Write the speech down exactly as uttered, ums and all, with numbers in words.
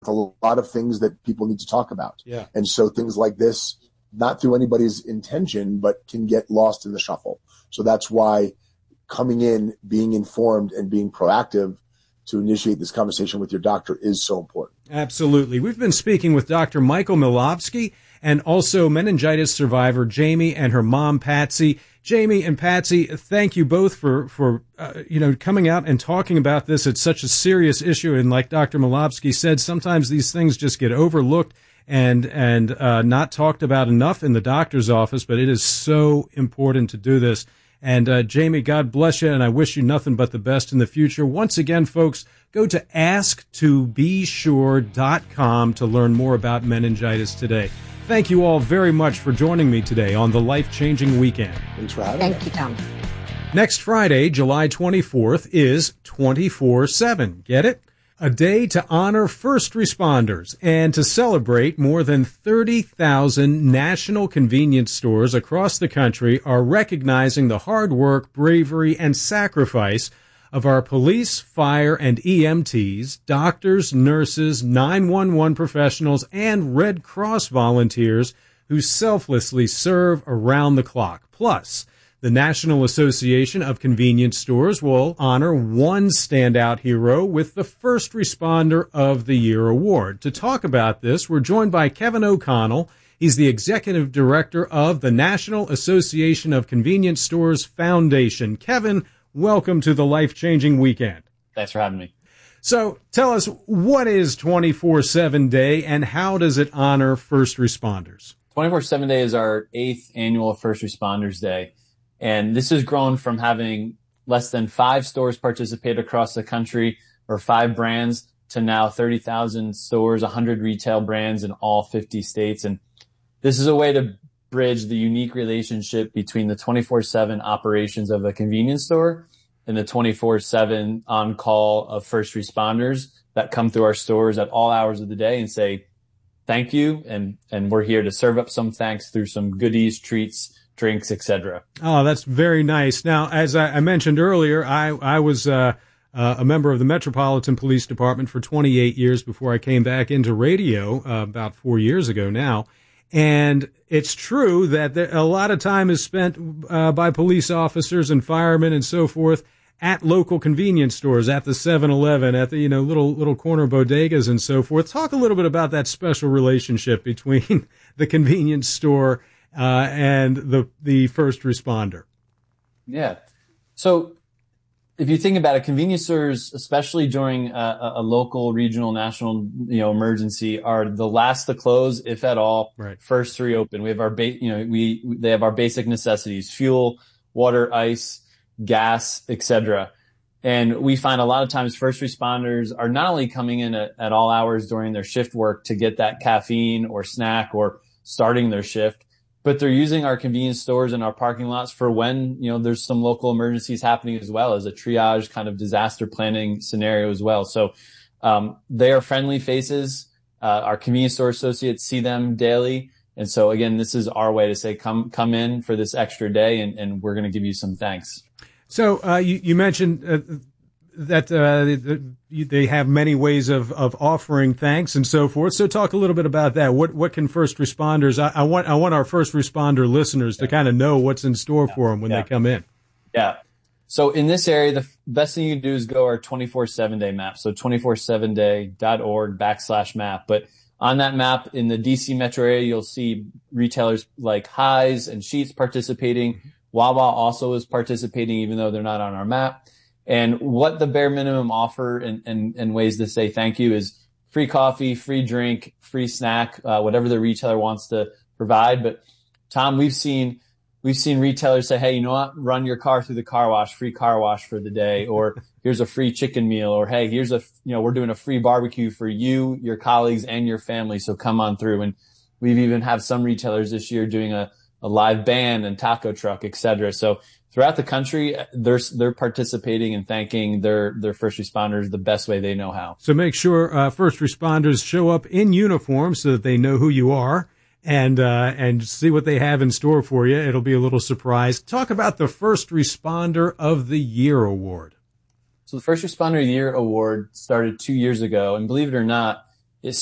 a lot of things that people need to talk about. Yeah. And so things like this, not through anybody's intention, but can get lost in the shuffle. So that's why coming in, being informed, and being proactive to initiate this conversation with your doctor is so important. Absolutely. We've been speaking with Doctor Michael Milovsky and also meningitis survivor Jamie and her mom, Patsy. Jamie and Patsy, thank you both for, for uh, you know, coming out and talking about this. It's such a serious issue. And like Doctor Milovsky said, sometimes these things just get overlooked and and uh, not talked about enough in the doctor's office. But it is so important to do this. And uh, Jamie, God bless you, and I wish you nothing but the best in the future. Once again, folks, go to ask to be sure dot com to learn more about meningitis today. Thank you all very much for joining me today on the Life-Changing Weekend. Thanks for having me. Thank you, Tom. Next Friday, July twenty-fourth, is twenty-four seven. Get it? A day to honor first responders and to celebrate more than thirty thousand national convenience stores across the country are recognizing the hard work, bravery, and sacrifice of our police, fire, and E M Ts, doctors, nurses, nine one one professionals, and Red Cross volunteers who selflessly serve around the clock. Plus, the National Association of Convenience Stores will honor one standout hero with the First Responder of the Year award. To talk about this, we're joined by Kevin O'Connell. He's the Executive Director of the National Association of Convenience Stores Foundation. Kevin, welcome to the Life-Changing Weekend. Thanks for having me. So tell us, what is twenty-four seven Day and how does it honor first responders? twenty-four seven Day is our eighth annual First Responders Day. And this has grown from having less than five stores participate across the country, or five brands, to now thirty thousand stores, one hundred retail brands in all fifty states. And this is a way to bridge the unique relationship between the twenty-four seven operations of a convenience store and the twenty-four seven on-call of first responders that come through our stores at all hours of the day and say, thank you. And, and we're here to serve up some thanks through some goodies, treats, drinks, et cetera. Oh, that's very nice. Now, as I, I mentioned earlier, I, I was uh, uh, a member of the Metropolitan Police Department for twenty-eight years before I came back into radio uh, about four years ago now. And it's true that there, a lot of time is spent uh, by police officers and firemen and so forth at local convenience stores, at the seven eleven, at the, you know, little little corner bodegas and so forth. Talk a little bit about that special relationship between the convenience store Uh, and the the first responder. Yeah. So if you think about it, convenience stores, especially during a, a local, regional, national, you know, emergency, are the last to close, if at all, right, first to reopen. We have our, ba- you know, we they have our basic necessities: fuel, water, ice, gas, et cetera. And we find a lot of times first responders are not only coming in at, at all hours during their shift work to get that caffeine or snack or starting their shift, but they're using our convenience stores and our parking lots for when, you know, there's some local emergencies happening as well, as a triage kind of disaster planning scenario as well. So um, they are friendly faces. Uh, our convenience store associates see them daily. And so, again, this is our way to say, come come in for this extra day, and, and we're going to give you some thanks. So uh, you, you mentioned uh, that uh, they, they have many ways of, of offering thanks and so forth. So talk a little bit about that. What what can first responders? I, I want I want our first responder listeners yeah. to kind of know what's in store yeah. for them when yeah. they come in. Yeah. So in this area, the best thing you can do is go our twenty-four seven day map. So twenty-four seven day dot org backslash map. But on that map in the D C metro area, you'll see retailers like Highs and Sheetz participating. Mm-hmm. Wawa also is participating, even though they're not on our map. And what the bare minimum offer and, and, and ways to say thank you is free coffee, free drink, free snack, uh, whatever the retailer wants to provide. But Tom, we've seen, we've seen retailers say, hey, you know what? Run your car through the car wash, free car wash for the day, or here's a free chicken meal, or hey, here's a, you know, we're doing a free barbecue for you, your colleagues, and your family. So come on through. And we've even had some retailers this year doing a, a live band and taco truck, et cetera. So throughout the country, they're they're participating and thanking their their first responders the best way they know how. So make sure uh, first responders show up in uniform so that they know who you are and uh, and see what they have in store for you. It'll be a little surprise. Talk about the First Responder of the Year award. So the First Responder of the Year award started two years ago, and believe it or not,